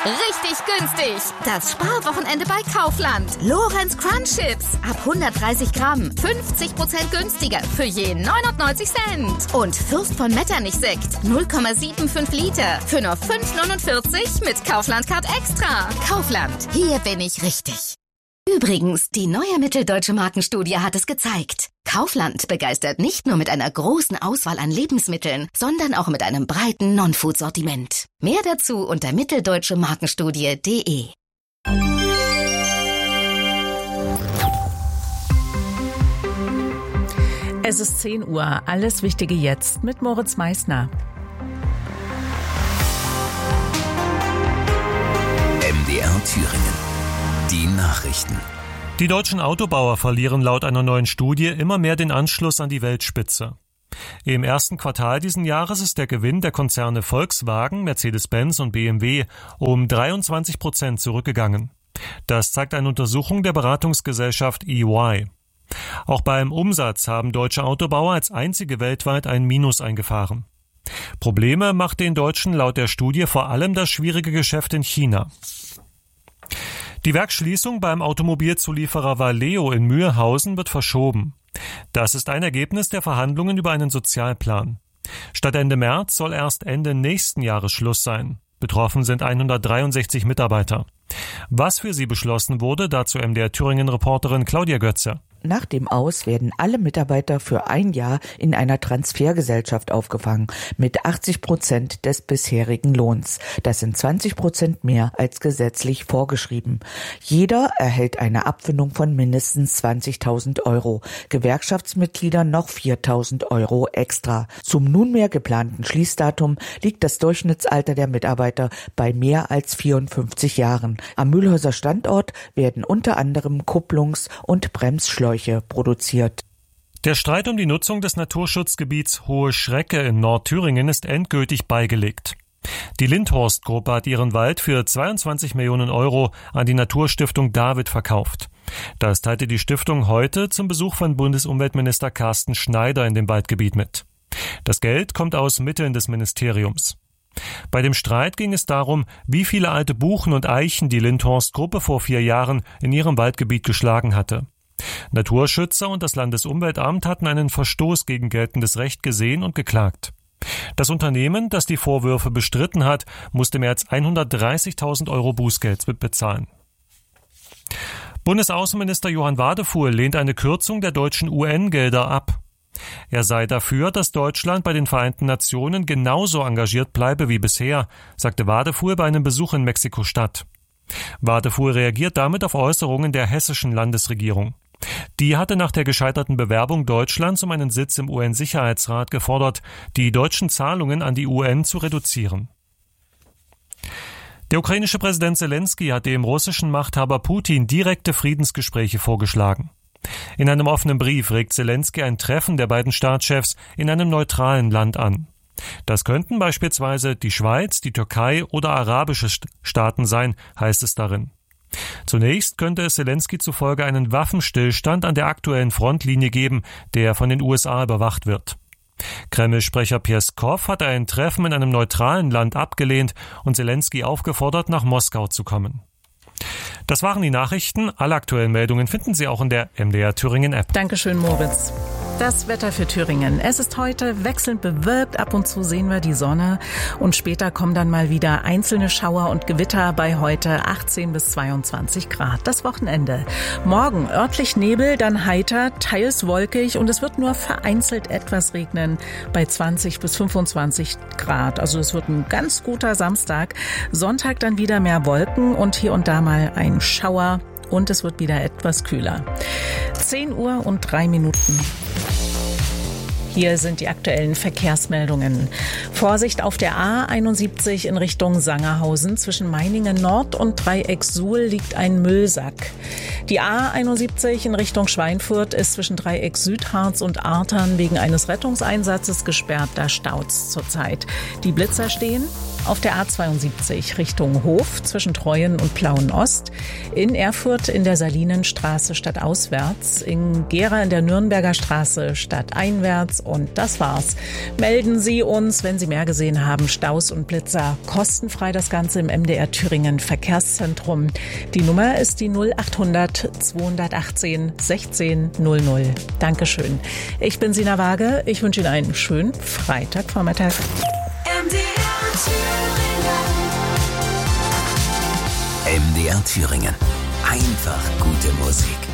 Richtig günstig. Das Sparwochenende bei Kaufland. Lorenz Crunch Chips. Ab 130 Gramm. 50% günstiger. Für je 99 Cent. Und Fürst von Metternich Sekt. 0,75 Liter. Für nur 5,49 mit Kaufland Card Extra. Kaufland. Hier bin ich richtig. Übrigens, die neue Mitteldeutsche Markenstudie hat es gezeigt. Kaufland begeistert nicht nur mit einer großen Auswahl an Lebensmitteln, sondern auch mit einem breiten Non-Food-Sortiment. Mehr dazu unter mitteldeutschemarkenstudie.de. Es ist 10 Uhr. Alles Wichtige jetzt mit Moritz Meissner. MDR Thüringen. Die Nachrichten. Die deutschen Autobauer verlieren laut einer neuen Studie immer mehr den Anschluss an die Weltspitze. Im ersten Quartal diesen Jahres ist der Gewinn der Konzerne Volkswagen, Mercedes-Benz und BMW um 23% zurückgegangen. Das zeigt eine Untersuchung der Beratungsgesellschaft EY. Auch beim Umsatz haben deutsche Autobauer als einzige weltweit ein Minus eingefahren. Probleme macht den Deutschen laut der Studie vor allem das schwierige Geschäft in China. Die Werksschließung beim Automobilzulieferer Valeo in Mühlhausen wird verschoben. Das ist ein Ergebnis der Verhandlungen über einen Sozialplan. Statt Ende März soll erst Ende nächsten Jahres Schluss sein. Betroffen sind 163 Mitarbeiter. Was für sie beschlossen wurde, dazu MDR Thüringen-Reporterin Claudia Götze. Nach dem Aus werden alle Mitarbeiter für ein Jahr in einer Transfergesellschaft aufgefangen mit 80% des bisherigen Lohns. Das sind 20% mehr als gesetzlich vorgeschrieben. Jeder erhält eine Abfindung von mindestens 20.000 Euro. Gewerkschaftsmitglieder noch 4.000 Euro extra. Zum nunmehr geplanten Schließdatum liegt das Durchschnittsalter der Mitarbeiter bei mehr als 54 Jahren. Am Mühlhäuser Standort werden unter anderem Kupplungs- und Bremsschläuche produziert. Der Streit um die Nutzung des Naturschutzgebiets Hohe Schrecke in Nordthüringen ist endgültig beigelegt. Die Lindhorst-Gruppe hat ihren Wald für 22 Millionen Euro an die Naturstiftung David verkauft. Das teilte die Stiftung heute zum Besuch von Bundesumweltminister Carsten Schneider in dem Waldgebiet mit. Das Geld kommt aus Mitteln des Ministeriums. Bei dem Streit ging es darum, wie viele alte Buchen und Eichen die Lindhorst-Gruppe vor 4 Jahren in ihrem Waldgebiet geschlagen hatte. Naturschützer und das Landesumweltamt hatten einen Verstoß gegen geltendes Recht gesehen und geklagt. Das Unternehmen, das die Vorwürfe bestritten hat, musste mehr als 130.000 Euro Bußgeld bezahlen. Bundesaußenminister Johann Wadefuhl lehnt eine Kürzung der deutschen UN-Gelder ab. Er sei dafür, dass Deutschland bei den Vereinten Nationen genauso engagiert bleibe wie bisher, sagte Wadefuhl bei einem Besuch in Mexiko-Stadt. Wadefuhl reagiert damit auf Äußerungen der hessischen Landesregierung. Die hatte nach der gescheiterten Bewerbung Deutschlands um einen Sitz im UN-Sicherheitsrat gefordert, die deutschen Zahlungen an die UN zu reduzieren. Der ukrainische Präsident Zelensky hat dem russischen Machthaber Putin direkte Friedensgespräche vorgeschlagen. In einem offenen Brief regt Zelensky ein Treffen der beiden Staatschefs in einem neutralen Land an. Das könnten beispielsweise die Schweiz, die Türkei oder arabische Staaten sein, heißt es darin. Zunächst könnte es Zelensky zufolge einen Waffenstillstand an der aktuellen Frontlinie geben, der von den USA überwacht wird. Kreml-Sprecher Peskov hat ein Treffen in einem neutralen Land abgelehnt und Zelensky aufgefordert, nach Moskau zu kommen. Das waren die Nachrichten. Alle aktuellen Meldungen finden Sie auch in der MDR Thüringen App. Dankeschön, Moritz. Das Wetter für Thüringen. Es ist heute wechselnd bewölkt. Ab und zu sehen wir die Sonne. Und später kommen dann mal wieder einzelne Schauer und Gewitter bei heute 18 bis 22 Grad. Das Wochenende. Morgen örtlich Nebel, dann heiter, teils wolkig und es wird nur vereinzelt etwas regnen bei 20 bis 25 Grad. Also es wird ein ganz guter Samstag. Sonntag dann wieder mehr Wolken und hier und da mal ein Schauer. Und es wird wieder etwas kühler. 10 Uhr und 3 Minuten. Hier sind die aktuellen Verkehrsmeldungen. Vorsicht auf der A71 in Richtung Sangerhausen. Zwischen Meiningen Nord und Dreieck Suhl liegt ein Müllsack. Die A71 in Richtung Schweinfurt ist zwischen Dreieck Südharz und Artern wegen eines Rettungseinsatzes gesperrt. Da staut's zurzeit. Die Blitzer stehen. Auf der A72 Richtung Hof zwischen Treuen und Plauen-Ost, in Erfurt in der Salinenstraße stadtauswärts, in Gera in der Nürnberger Straße stadteinwärts und das war's. Melden Sie uns, wenn Sie mehr gesehen haben, Staus und Blitzer. Kostenfrei das Ganze im MDR Thüringen Verkehrszentrum. Die Nummer ist die 0800 218 16 00. Dankeschön. Ich bin Sina Waage. Ich wünsche Ihnen einen schönen Freitagvormittag. MDR Thüringen. Einfach gute Musik.